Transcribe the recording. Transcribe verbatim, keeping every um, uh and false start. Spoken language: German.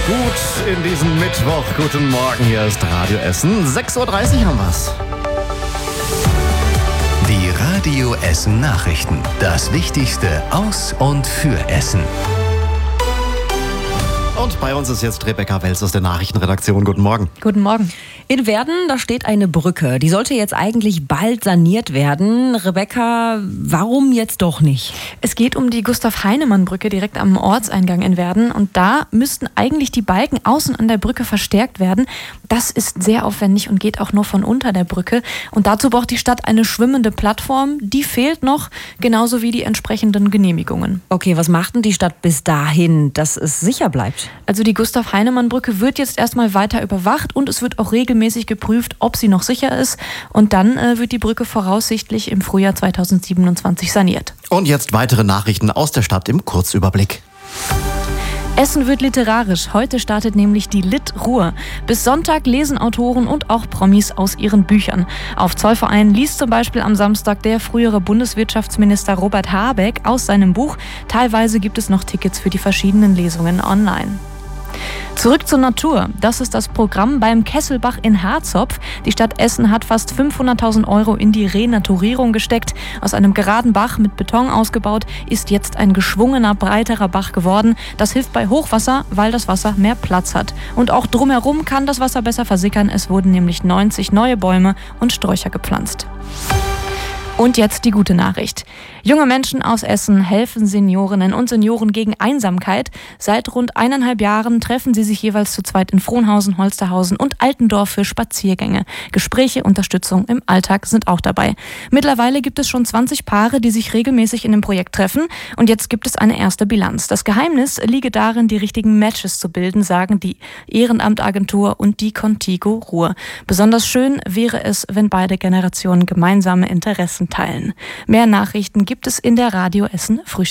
gut in diesem Mittwoch. Guten Morgen, hier ist Radio Essen. sechs Uhr dreißig haben wir's. Die Radio Essen Nachrichten. Das Wichtigste aus und für Essen. Und bei uns ist jetzt Rebecca Welz aus der Nachrichtenredaktion. Guten Morgen. Guten Morgen. In Werden, da steht eine Brücke. Die sollte jetzt eigentlich bald saniert werden. Rebecca, warum jetzt doch nicht? Es geht um die Gustav-Heinemann-Brücke direkt am Ortseingang in Werden. Und da müssten eigentlich die Balken außen an der Brücke verstärkt werden. Das ist sehr aufwendig und geht auch nur von unter der Brücke. Und dazu braucht die Stadt eine schwimmende Plattform. Die fehlt noch, genauso wie die entsprechenden Genehmigungen. Okay, was macht denn die Stadt bis dahin, dass es sicher bleibt? Also die Gustav-Heinemann-Brücke wird jetzt erstmal weiter überwacht und es wird auch regelmäßig geprüft, ob sie noch sicher ist. Und dann äh, wird die Brücke voraussichtlich im Frühjahr zweitausendsiebenundzwanzig saniert. Und jetzt weitere Nachrichten aus der Stadt im Kurzüberblick. Essen wird literarisch. Heute startet nämlich die Lit-Ruhr. Bis Sonntag lesen Autoren und auch Promis aus ihren Büchern. Auf Zollverein liest zum Beispiel am Samstag der frühere Bundeswirtschaftsminister Robert Habeck aus seinem Buch. Teilweise gibt es noch Tickets für die verschiedenen Lesungen online. Zurück zur Natur. Das ist das Programm beim Kesselbach in Harzopf. Die Stadt Essen hat fast fünfhunderttausend Euro in die Renaturierung gesteckt. Aus einem geraden Bach mit Beton ausgebaut ist jetzt ein geschwungener, breiterer Bach geworden. Das hilft bei Hochwasser, weil das Wasser mehr Platz hat. Und auch drumherum kann das Wasser besser versickern. Es wurden nämlich neunzig neue Bäume und Sträucher gepflanzt. Und jetzt die gute Nachricht. Junge Menschen aus Essen helfen Seniorinnen und Senioren gegen Einsamkeit. Seit rund eineinhalb Jahren treffen sie sich jeweils zu zweit in Frohnhausen, Holsterhausen und Altendorf für Spaziergänge. Gespräche, Unterstützung im Alltag sind auch dabei. Mittlerweile gibt es schon zwanzig Paare, die sich regelmäßig in dem Projekt treffen. Und jetzt gibt es eine erste Bilanz. Das Geheimnis liege darin, die richtigen Matches zu bilden, sagen die Ehrenamtagentur und die Contigo Ruhr. Besonders schön wäre es, wenn beide Generationen gemeinsame Interessen teilen. Mehr Nachrichten gibt es in der Radio Essen Frühstück.